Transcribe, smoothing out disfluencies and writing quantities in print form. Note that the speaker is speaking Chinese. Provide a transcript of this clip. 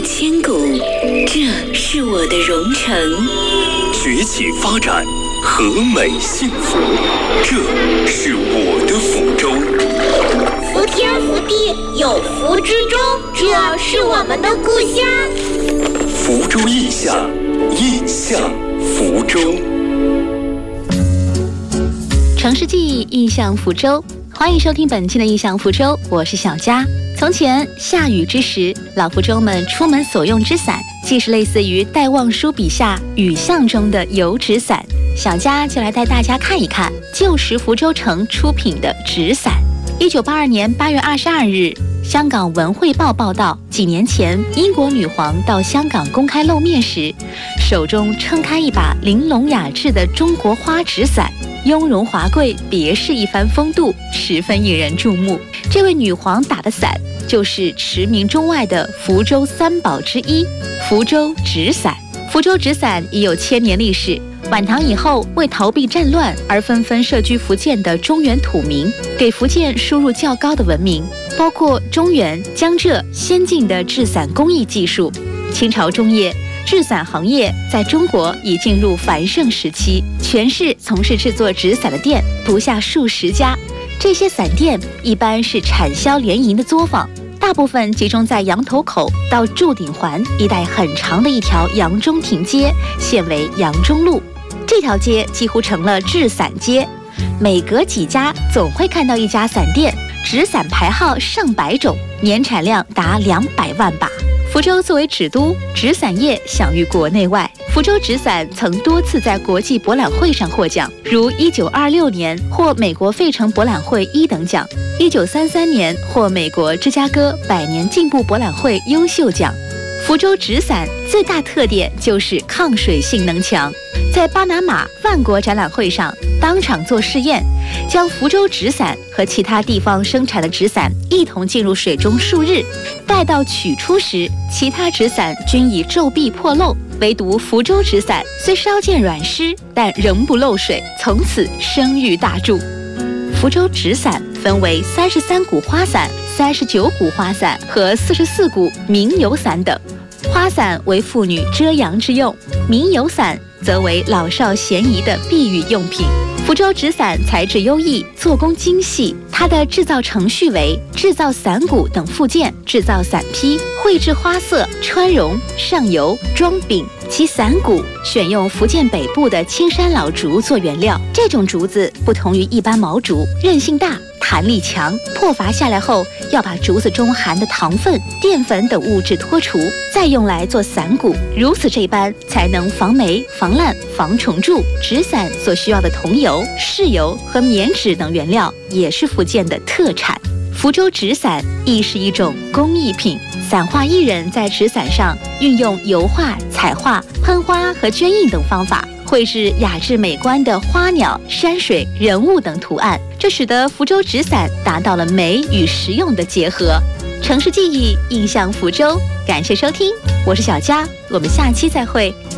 千古，这是我的蓉城。 崛起发展，和美幸福，这是我的福州。 福天福地有福之州，这是我们的故乡。 福州印象，印象福州。 城市记忆，印象福州。欢迎收听本期的印象福州，我是小佳。从前下雨之时，老福州们出门所用之伞，既是类似于戴望舒笔下雨巷中的油纸伞。小佳就来带大家看一看旧时福州城出品的纸伞。1982年8月22日，香港文汇报报道，几年前英国女皇到香港公开露面时，手中撑开一把玲珑雅致的中国花纸伞，雍容华贵，别是一番风度，十分引人注目。这位女皇打的伞就是驰名中外的福州三宝之一——福州纸伞。福州纸伞已有1000年历史。晚唐以后，为逃避战乱而纷纷设居福建的中原土民，给福建输入较高的文明，包括中原、江浙先进的制伞工艺技术。清朝中叶，制伞行业在中国已进入繁盛时期，全市从事制作纸伞的店不下数十家。这些伞店一般是产销联营的作坊，大部分集中在羊头口到祝鼎环一带很长的一条杨中亭街，现为杨中路。这条街几乎成了制伞街，每隔几家总会看到一家伞店，纸伞牌号上百种，年产量达200万把。福州作为纸都，纸伞业享誉国内外。福州纸伞曾多次在国际博览会上获奖，如1926年获美国费城博览会1等奖，1933年获美国芝加哥100年进步博览会优秀奖。福州纸伞最大特点就是抗水性能强，在巴拿马万国展览会上当场做试验，将福州纸伞和其他地方生产的纸伞一同浸入水中数日，待到取出时，其他纸伞均已皱壁破漏，唯独福州纸伞虽稍见软湿，但仍不漏水，从此声誉大著。福州纸伞分为33股花伞、39股花伞和44股明油伞等。花伞为妇女遮阳之用，明油伞则为老少咸宜的避雨用品。福州纸伞材质优异，做工精细，它的制造程序为制造伞骨等附件，制造伞坯，绘制花色，穿绒，上油，装柄。其伞骨选用福建北部的青山老竹做原料，这种竹子不同于一般毛竹，韧性大，弹力强，破伐下来后要把竹子中含的糖分、淀粉等物质脱除，再用来做伞骨，如此这般才能防霉、防烂、防虫蛀。纸伞所需要的桐油、柿油和棉纸等原料也是福建的特产。福州纸伞亦是一种工艺品，伞画艺人在纸伞上运用油画、彩画、喷花和绢印等方法，绘制雅致美观的花鸟、山水、人物等图案，这使得福州纸伞达到了美与实用的结合。城市记忆，印象福州。感谢收听，我是小佳，我们下期再会。